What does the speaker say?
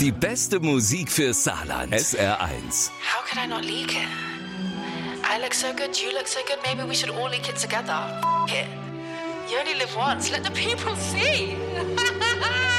Die beste Musik fürs Saarland. SR1. How could I not leak it? I look so good, you look so good, maybe we should all leak it together. F it. You only live once, let the people see.